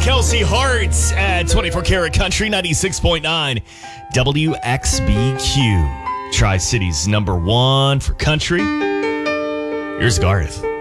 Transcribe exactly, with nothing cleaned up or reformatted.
Kelsey Hart at twenty-four Karat Country, ninety-six point nine W X B Q. Tri-City's number one for country. Here's Garth.